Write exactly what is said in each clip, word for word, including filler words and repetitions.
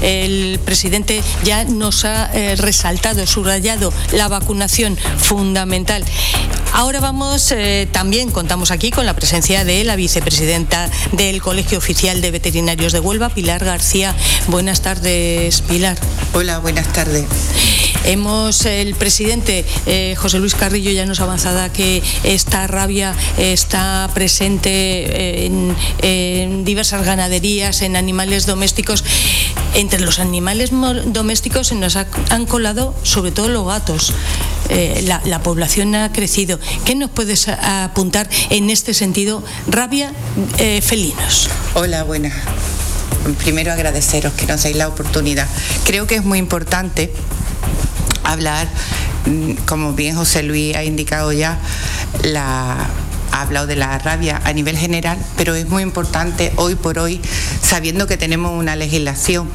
el presidente ya nos ha eh, resaltado, subrayado la vacunación fundamental. Ahora vamos, eh, también contamos aquí con la presencia de la vicepresidenta del Colegio Oficial de Veterinarios de Huelva, Pilar García. Buenas tardes, Pilar. Hola, buenas tardes. Hemos, el presidente eh, José Luis Carrillo ya nos avanzaba que esta rabia está presente en, en diversas ganaderías, en animales domésticos. Entre los animales domésticos se nos ha, han colado sobre todo los gatos. Eh, la, la población ha crecido. ¿Qué nos puedes apuntar en este sentido? Rabia, eh, felinos. Hola, buenas. Primero agradeceros que nos deis la oportunidad. Creo que es muy importante hablar, como bien José Luis ha indicado ya, la, ha hablado de la rabia a nivel general, pero es muy importante hoy por hoy, sabiendo que tenemos una legislación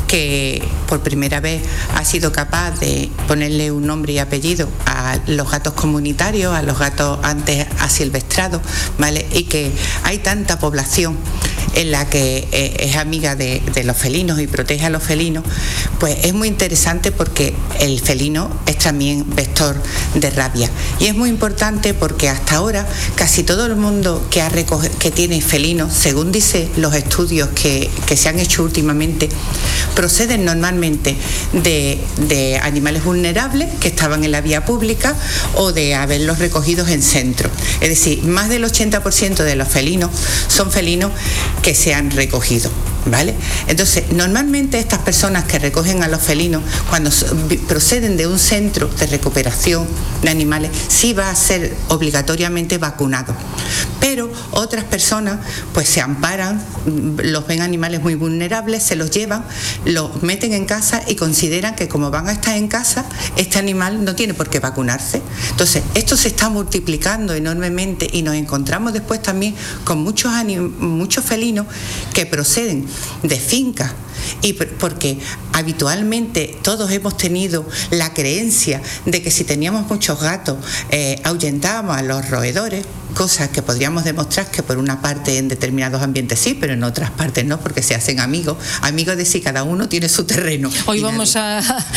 que por primera vez ha sido capaz de ponerle un nombre y apellido a los gatos comunitarios, a los gatos antes asilvestrados, ¿vale? Y que hay tanta población en la que eh, es amiga de, de los felinos y protege a los felinos, pues es muy interesante porque el felino es también vector de rabia. Y es muy importante porque hasta ahora casi todo el mundo que, ha recoge, que tiene felinos, según dicen los estudios que, que se han hecho últimamente, proceden normalmente de, de animales vulnerables que estaban en la vía pública o de haberlos recogidos en centro. Es decir, más del ochenta por ciento de los felinos son felinos que se han recogido, ¿vale? Entonces, normalmente estas personas que recogen a los felinos, cuando proceden de un centro de recuperación de animales, sí va a ser obligatoriamente vacunado. Pero otras personas, pues se amparan, los ven animales muy vulnerables, se los llevan, los meten en casa y consideran que como van a estar en casa, este animal no tiene por qué vacunarse. Entonces, esto se está multiplicando enormemente y nos encontramos después también con muchos, muchos felinos que proceden de fincas, y porque habitualmente todos hemos tenido la creencia de que si teníamos muchos gatos eh, ahuyentábamos a los roedores, cosas que podríamos demostrar que por una parte en determinados ambientes sí, pero en otras partes no, porque se hacen amigos, amigos de si cada uno tiene su terreno. Hoy vamos a,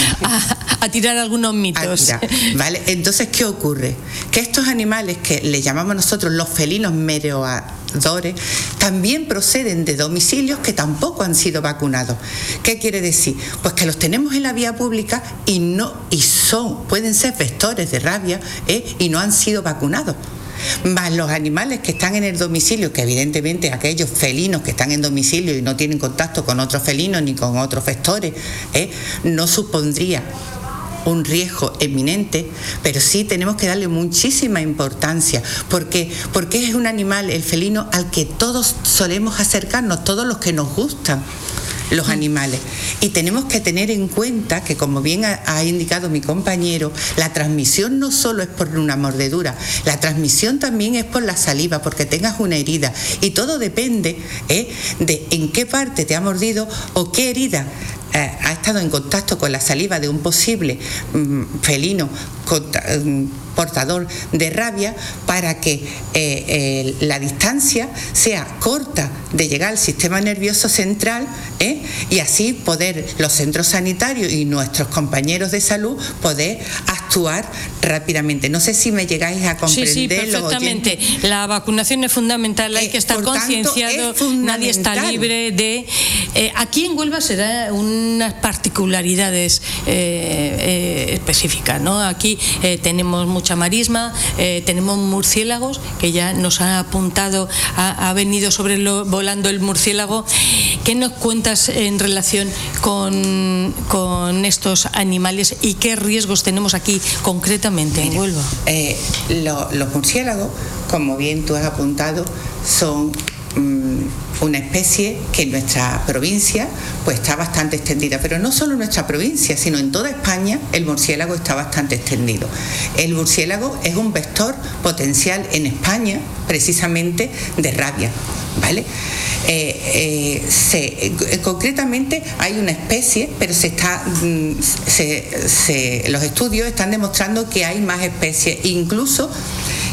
a, a tirar algunos mitos. A tirar, ¿vale? Entonces, ¿qué ocurre? Que estos animales que le llamamos nosotros los felinos merodeadores también proceden de domicilios que tampoco han sido vacunados. ¿Qué quiere decir? Pues que los tenemos en la vía pública y no y son pueden ser vectores de rabia ¿eh? y no han sido vacunados. Más los animales que están en el domicilio, que evidentemente aquellos felinos que están en domicilio y no tienen contacto con otros felinos ni con otros vectores, ¿eh? no supondría un riesgo eminente, pero sí tenemos que darle muchísima importancia, porque, porque es un animal, el felino, al que todos solemos acercarnos, todos los que nos gustan los animales, y tenemos que tener en cuenta que, como bien ha, ha indicado mi compañero, la transmisión no solo es por una mordedura, la transmisión también es por la saliva, porque tengas una herida, y todo depende ¿eh? de en qué parte te ha mordido o qué herida eh, ha estado en contacto con la saliva de un posible mm, felino contra, mm, portador de rabia, para que eh, eh, la distancia sea corta de llegar al sistema nervioso central ¿eh? y así poder los centros sanitarios y nuestros compañeros de salud poder actuar rápidamente. No sé si me llegáis a comprender. Sí, sí, perfectamente. La vacunación es fundamental, hay eh, que estar concienciado, nadie está libre de... Eh, aquí en Huelva se da unas particularidades eh, eh, específicas, ¿no? Aquí eh, tenemos mucha marisma, eh, tenemos murciélagos, que ya nos ha apuntado, ha, ha venido sobre lo, volando el murciélago. ¿Qué nos cuentas en relación con, con estos animales y qué riesgos tenemos aquí concretamente en Huelva? Eh, lo, los murciélagos, como bien tú has apuntado, son mmm, una especie que en nuestra provincia pues está bastante extendida, pero no solo en nuestra provincia, sino en toda España el murciélago está bastante extendido. El murciélago es un vector potencial en España precisamente de rabia, ¿vale? Eh, eh, se, eh, concretamente hay una especie, pero se está, se, se, los estudios están demostrando que hay más especies, incluso